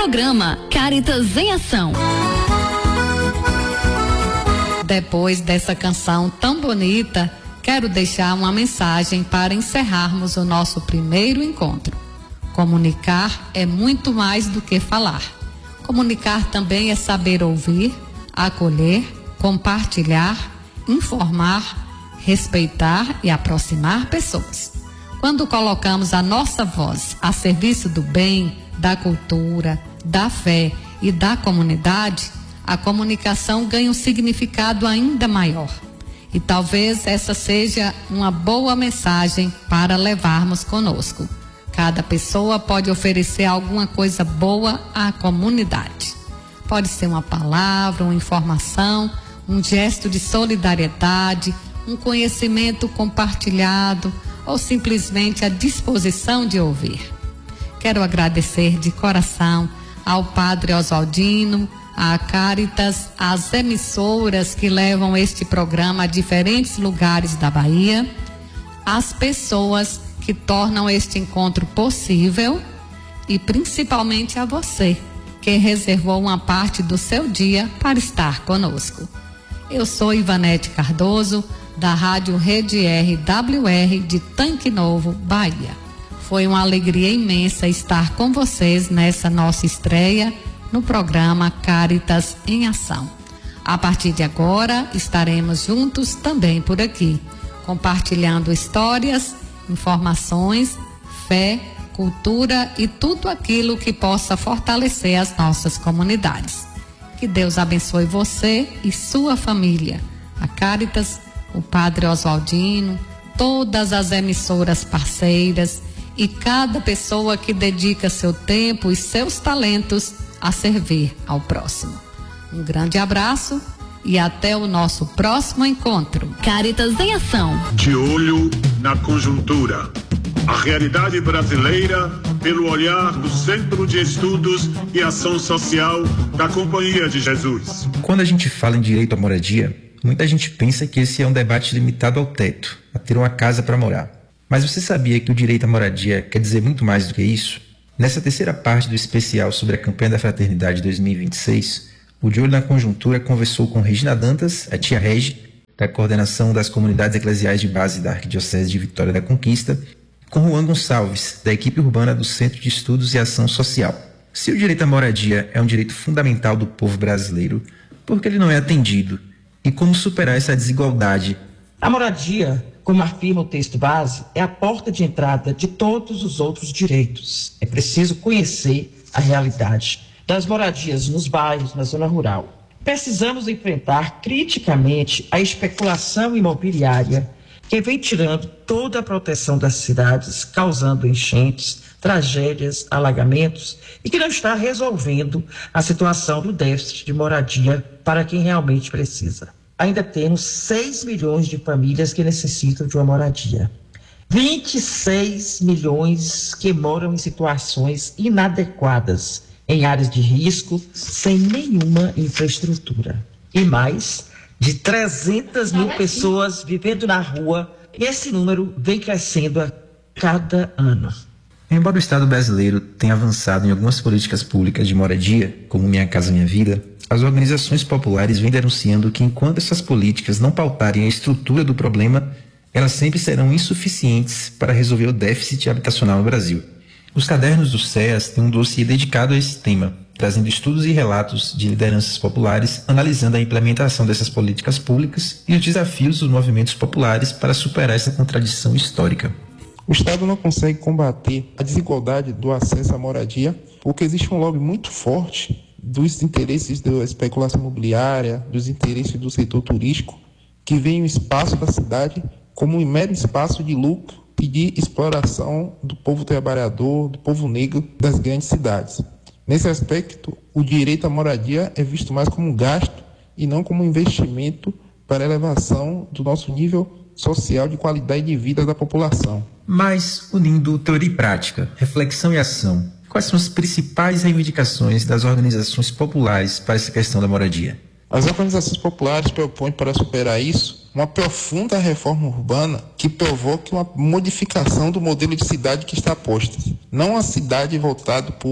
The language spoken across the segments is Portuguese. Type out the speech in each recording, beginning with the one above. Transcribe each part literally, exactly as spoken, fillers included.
Programa Cáritas em Ação. Depois dessa canção tão bonita, quero deixar uma mensagem para encerrarmos o nosso primeiro encontro. Comunicar é muito mais do que falar. Comunicar também é saber ouvir, acolher, compartilhar, informar, respeitar e aproximar pessoas. Quando colocamos a nossa voz a serviço do bem, da cultura, da fé e da comunidade, a comunicação ganha um significado ainda maior. E talvez essa seja uma boa mensagem para levarmos conosco. Cada pessoa pode oferecer alguma coisa boa à comunidade. Pode ser uma palavra, uma informação, um gesto de solidariedade, um conhecimento compartilhado ou simplesmente a disposição de ouvir. Quero agradecer de coração ao Padre Oswaldino, à Cáritas, às emissoras que levam este programa a diferentes lugares da Bahia, às pessoas que tornam este encontro possível e principalmente a você, que reservou uma parte do seu dia para estar conosco. Eu sou Ivanete Cardoso, da Rádio Rede R W R de Tanque Novo, Bahia. Foi uma alegria imensa estar com vocês nessa nossa estreia no programa Cáritas em Ação. A partir de agora, estaremos juntos também por aqui, compartilhando histórias, informações, fé, cultura e tudo aquilo que possa fortalecer as nossas comunidades. Que Deus abençoe você e sua família. A Cáritas, o Padre Oswaldino, todas as emissoras parceiras e cada pessoa que dedica seu tempo e seus talentos a servir ao próximo. Um grande abraço e até o nosso próximo encontro. Cáritas em Ação. De olho na conjuntura. A realidade brasileira pelo olhar do Centro de Estudos e Ação Social da Companhia de Jesus. Quando a gente fala em direito à moradia, muita gente pensa que esse é um debate limitado ao teto, a ter uma casa para morar. Mas você sabia que o direito à moradia quer dizer muito mais do que isso? Nessa terceira parte do especial sobre a campanha da Fraternidade dois mil e vinte e seis, o De Olho na Conjuntura conversou com Regina Dantas, a tia Regi, da Coordenação das Comunidades Eclesiais de Base da Arquidiocese de Vitória da Conquista, com Juan Gonçalves, da equipe urbana do Centro de Estudos e Ação Social. Se o direito à moradia é um direito fundamental do povo brasileiro, por que ele não é atendido? E como superar essa desigualdade? A moradia, como afirma o texto base, é a porta de entrada de todos os outros direitos. É preciso conhecer a realidade das moradias nos bairros, na zona rural. Precisamos enfrentar criticamente a especulação imobiliária que vem tirando toda a proteção das cidades, causando enchentes, tragédias, alagamentos e que não está resolvendo a situação do déficit de moradia para quem realmente precisa. Ainda temos seis milhões de famílias que necessitam de uma moradia. vinte e seis milhões que moram em situações inadequadas, em áreas de risco, sem nenhuma infraestrutura. E mais de trezentas mil pessoas vivendo na rua, e esse número vem crescendo a cada ano. Embora o Estado brasileiro tenha avançado em algumas políticas públicas de moradia, como Minha Casa Minha Vida, as organizações populares vêm denunciando que enquanto essas políticas não pautarem a estrutura do problema, elas sempre serão insuficientes para resolver o déficit habitacional no Brasil. Os cadernos do C E A S têm um dossiê dedicado a esse tema, trazendo estudos e relatos de lideranças populares, analisando a implementação dessas políticas públicas e os desafios dos movimentos populares para superar essa contradição histórica. O Estado não consegue combater a desigualdade do acesso à moradia porque existe um lobby muito forte dos interesses da especulação imobiliária, dos interesses do setor turístico, que veem o espaço da cidade como um mero espaço de lucro e de exploração do povo trabalhador, do povo negro das grandes cidades. Nesse aspecto, o direito à moradia é visto mais como um gasto e não como um investimento para a elevação do nosso nível social de qualidade de vida da população. Mas, unindo teoria e prática, reflexão e ação, quais são as principais reivindicações das organizações populares para essa questão da moradia? As organizações populares propõem para superar isso uma profunda reforma urbana que provoque uma modificação do modelo de cidade que está posta. Não a cidade voltada para o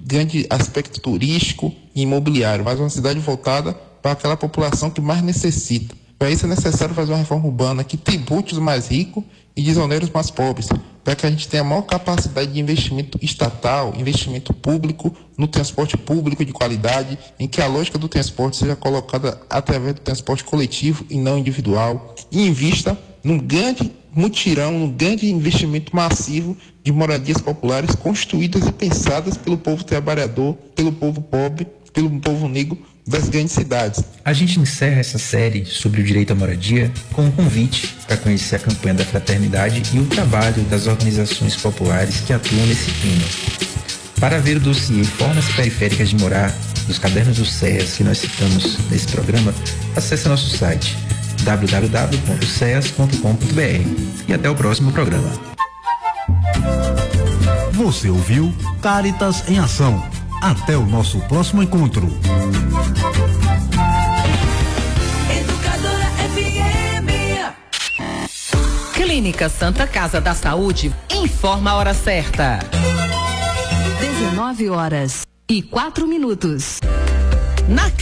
grande aspecto turístico e imobiliário, mas uma cidade voltada para aquela população que mais necessita. Para isso é necessário fazer uma reforma urbana que tribute os mais ricos e desonere os mais pobres, para que a gente tenha a maior capacidade de investimento estatal, investimento público no transporte público de qualidade, em que a lógica do transporte seja colocada através do transporte coletivo e não individual, e invista num grande mutirão, num grande investimento massivo de moradias populares construídas e pensadas pelo povo trabalhador, pelo povo pobre, pelo povo negro das grandes cidades. A gente encerra essa série sobre o direito à moradia com um convite para conhecer a campanha da Fraternidade e o trabalho das organizações populares que atuam nesse tema. Para ver o dossiê Formas Periféricas de Morar, dos cadernos dos C E A S que nós citamos nesse programa, acesse nosso site w w w ponto c e a s ponto com ponto b r e até o próximo programa. Você ouviu Caritas em Ação. Até o nosso próximo encontro. Educadora F M. Clínica Santa Casa da Saúde informa a hora certa. dezenove horas e quatro minutos. Na